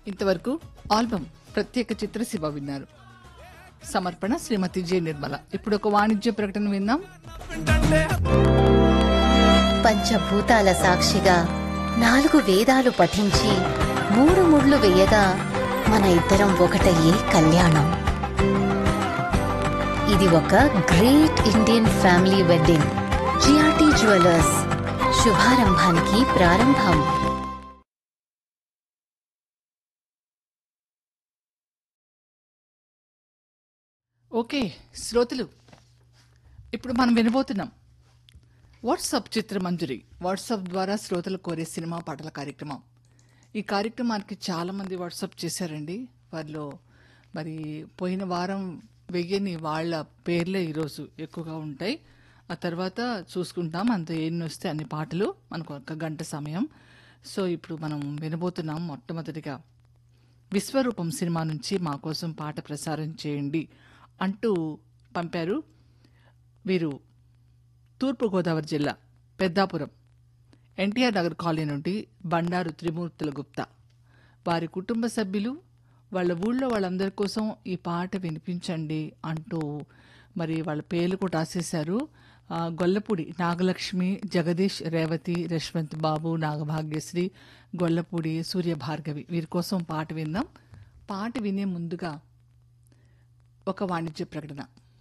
ఇంతవరకు ఆల్బమ్ ప్రత్యేక చిత్రసీమ విన్నారు. సమర్పణ శ్రీమతి జె నిర్మల. ఇప్పుడు ఒక వాణిజ్య ప్రకటన విందాం. పంచభూతాల సాక్షిగా 4 వేదాలు పఠించి 3 ముళ్ళు వేయగా మన ఇద్దరం ఒకటయ్యే కళ్యాణం. ఇది ఒక great Indian family wedding. GRT jewellers, శుభారంభానికి ప్రారంభం. ఓకే శ్రోతలు, ఇప్పుడు మనం వినబోతున్నాం వాట్సాప్ చిత్రమంజరి. వాట్సాప్ ద్వారా శ్రోతలు కోరే సినిమా పాటల కార్యక్రమం. ఈ కార్యక్రమానికి చాలామంది వాట్సాప్ చేశారండి. వారిలో మరి పోయిన వారం వెయ్యని వాళ్ళ పేర్లే ఈరోజు ఎక్కువగా ఉంటాయి. ఆ తర్వాత చూసుకుంటాం, అంత ఎన్ని వస్తే అన్ని పాటలు. మనకు 1 గంట సమయం. సో ఇప్పుడు మనం వినబోతున్నాం. మొట్టమొదటిగా విశ్వరూపం సినిమా నుంచి మా కోసం పాట ప్రసారం చేయండి అంటూ పంపారు. వీరు తూర్పుగోదావరి జిల్లా పెద్దాపురం ఎన్టీఆర్ నగర్ కాలనీ నుండి బండారు త్రిమూర్తుల గుప్తా. వారి కుటుంబ సభ్యులు వాళ్ళ ఊళ్ళో వాళ్ళందరి కోసం ఈ పాట వినిపించండి అంటూ మరి వాళ్ళ పేర్లు కూడా రాసేశారు. గొల్లపూడి నాగలక్ష్మి, జగదీష్, రేవతి, యశ్వంత్ బాబు, నాగభాగ్యశ్రీ, గొల్లపూడి, సూర్యభార్గవి. వీరి కోసం పాట విందాం. పాట వినే ముందుగా ఒక వాణిజ్య ప్రకటన.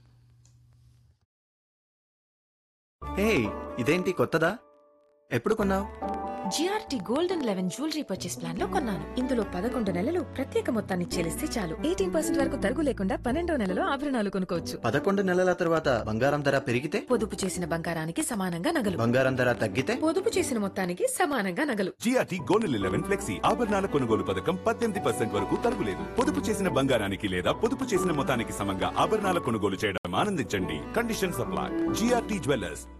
హే, ఇదేంటి కొత్తదా? ఎప్పుడు కొన్నావు? GRT golden 11 jewellery purchase plan లో కొన్నాను. ఇందులో 11 నెలలు ప్రత్యేక మొత్తాన్ని చెల్లిస్తే చాలు 18% వరకు తరుగు లేకుండా 12వ నెలలో ఆభరణాలు కొనుక్కోవచ్చు. 11 నెలల తర్వాత బంగారం ధర పెరిగితే? పొదుపు చేసిన బంగారానికి సమానంగా నగలు. బంగారం ధర తగ్గితే? పొదుపు చేసిన మొత్తానికి సమానంగా నగలు. జిఆర్టీ గోల్డెన్ 11 ఫ్లెక్సీ ఆభరణాల కొనుగోలు పథకం 18% వరకు తరుగులేదు. పొదుపు చేసిన బంగారానికి లేదా పొదుపు చేసిన మొత్తానికి సమంగా ఆభరణాల కొనుగోలు చేయడం ఆనందించండి. Condition supply. GRT jewellers,